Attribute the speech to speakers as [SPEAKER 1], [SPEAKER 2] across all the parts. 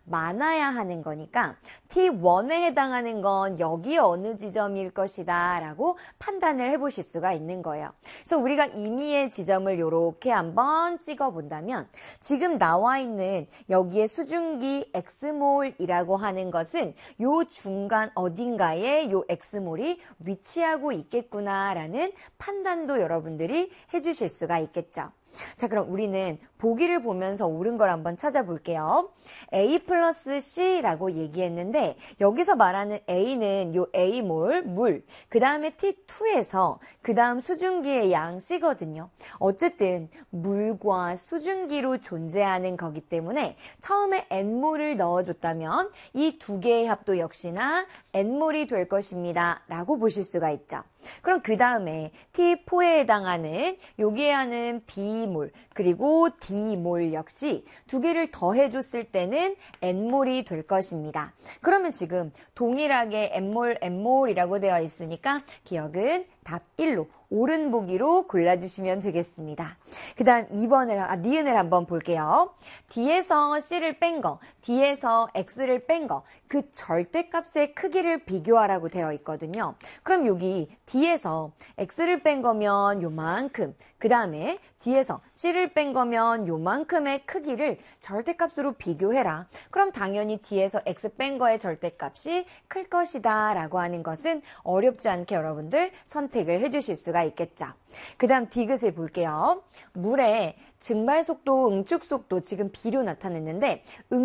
[SPEAKER 1] 많아야 하는 거니까 T1에 해당하는 건 여기에 어느 지점일 것이다 라고 판단을 해보실 수가 있는 거예요. 그래서 우리가 임의의 지점을 이렇게 한번 찍어 본다면 지금 나와 있는 여기에 수증기 X몰이라고 하는 것은 요 중간 어딘가에 요 X몰이 위치하고 있겠구나라는 판단도 여러분들이 해주실 수가 있겠죠. 자, 그럼 우리는 보기를 보면서 옳은 걸 한번 찾아볼게요. A 플러스 C라고 얘기했는데 여기서 말하는 A는 요 A몰, 물, 그 다음에 T2에서 그 다음 수증기의 양 C거든요. 어쨌든 물과 수증기로 존재하는 거기 때문에 처음에 N몰을 넣어줬다면 이 두 개의 합도 역시나 N몰이 될 것입니다 라고 보실 수가 있죠. 그럼 그 다음에 T4에 해당하는 여기에 하는 B몰 그리고 D몰 역시 두 개를 더해줬을 때는 N몰이 될 것입니다. 그러면 지금 동일하게 N몰, N몰이라고 되어 있으니까 기억은 답 1로 옳은 보기로 골라주시면 되겠습니다. 그 다음 2번을, 니은을 한번 볼게요. D에서 C를 뺀 거, D에서 X를 뺀 거, 그 절대값의 크기를 비교하라고 되어 있거든요. 그럼 여기 D에서 X를 뺀 거면 요만큼, 그 다음에 D에서 C를 뺀 거면 요만큼의 크기를 절대값으로 비교해라. 그럼 당연히 D에서 X 뺀 거의 절대값이 클 것이다 라고 하는 것은 어렵지 않게 여러분들 선택을 해주실 수가 있겠죠. 그 다음 디귿을 볼게요. 물의 증발속도, 응축속도 지금 B로 나타냈는데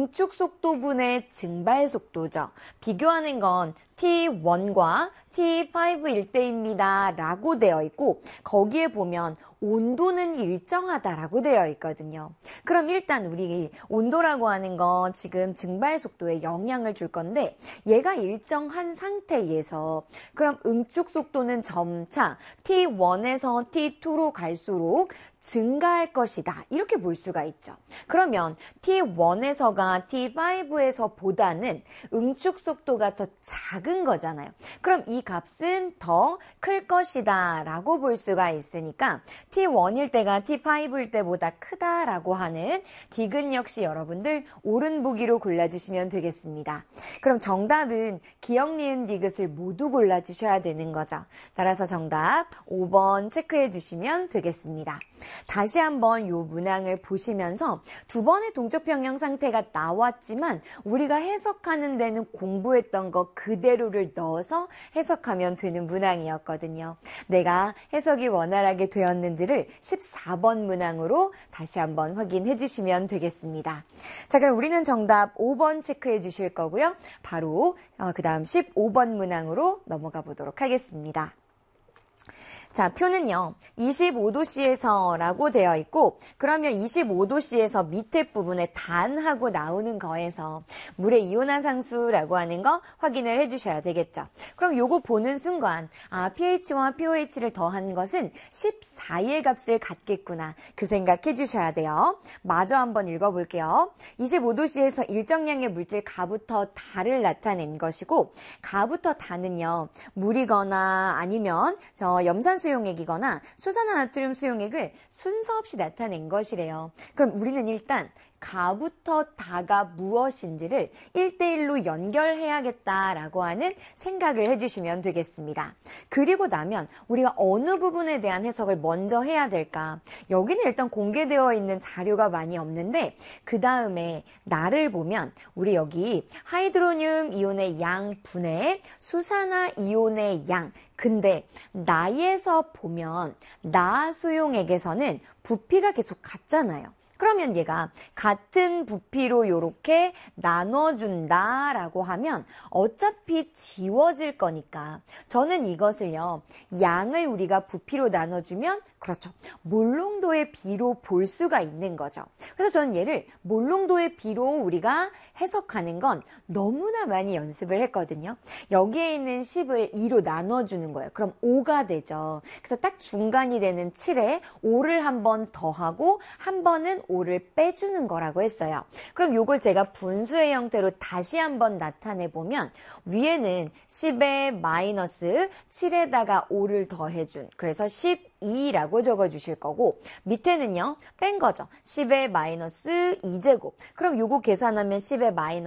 [SPEAKER 1] 응축속도분의 증발속도죠. 비교하는 건 T1과 T5일 때입니다 라고 되어 있고 거기에 보면 온도는 일정하다라고 되어 있거든요. 그럼 일단 우리 온도라고 하는 건 지금 증발 속도에 영향을 줄 건데 얘가 일정한 상태에서 그럼 응축 속도는 점차 T1에서 T2로 갈수록 증가할 것이다. 이렇게 볼 수가 있죠. 그러면 T1에서가 T5에서 보다는 응축 속도가 더 작은 거잖아요. 그럼 이 값은 더 클 것이다 라고 볼 수가 있으니까 T1일 때가 T5일 때보다 크다라고 하는 디귿 역시 여러분들 옳은 보기로 골라주시면 되겠습니다. 그럼 정답은 기억, 니은, 디귿을 모두 골라주셔야 되는 거죠. 따라서 정답 5번 체크해 주시면 되겠습니다. 다시 한번 이 문항을 보시면서 두 번의 동적 평형 상태가 나왔지만 우리가 해석하는 데는 공부했던 거 그대로를 넣어서 해석하면 되는 문항이었거든요. 내가 해석이 원활하게 되었는지를 14번 문항으로 다시 한번 확인해 주시면 되겠습니다. 자, 그럼 우리는 정답 5번 체크해 주실 거고요. 바로 그 다음 15번 문항으로 넘어가 보도록 하겠습니다. 자, 표는요. 25도씨에서 라고 되어 있고 그러면 25도씨에서 밑에 부분에 단하고 나오는 거에서 물의 이온화 상수라고 하는 거 확인을 해주셔야 되겠죠. 그럼 요거 보는 순간 pH와 pOH를 더한 것은 14의 값을 갖겠구나. 그 생각해 주셔야 돼요. 마저 한번 읽어볼게요. 25도씨에서 일정량의 물질 가부터 다를 나타낸 것이고 가부터 다는요. 물이거나 아니면 염산 수용액이거나 수산화나트륨 수용액을 순서 없이 나타낸 것이래요. 그럼 우리는 일단 가부터 다가 무엇인지를 1대1로 연결해야겠다라고 하는 생각을 해주시면 되겠습니다. 그리고 나면 우리가 어느 부분에 대한 해석을 먼저 해야 될까? 여기는 일단 공개되어 있는 자료가 많이 없는데 그 다음에 나를 보면 우리 여기 하이드로늄 이온의 양 분의 수산화 이온의 양 근데 나에서 보면 나 수용액에서는 부피가 계속 같잖아요. 그러면 얘가 같은 부피로 이렇게 나눠준다라고 하면 어차피 지워질 거니까 저는 이것을요. 양을 우리가 부피로 나눠주면 그렇죠. 몰농도의 비로 볼 수가 있는 거죠. 그래서 저는 얘를 몰농도의 비로 우리가 해석하는 건 너무나 많이 연습을 했거든요. 여기에 있는 10을 2로 나눠주는 거예요. 그럼 5가 되죠. 그래서 딱 중간이 되는 7에 5를 한 번 더하고 한 번은 5를 빼주는 거라고 했어요. 그럼 이걸 제가 분수의 형태로 다시 한번 나타내보면 위에는 10에 마이너스 7에다가 5를 더해준 그래서 12라고 적어주실 거고 밑에는요 뺀 거죠. 10의 마이너스 2제곱 그럼 요거 계산하면 10의 마이너스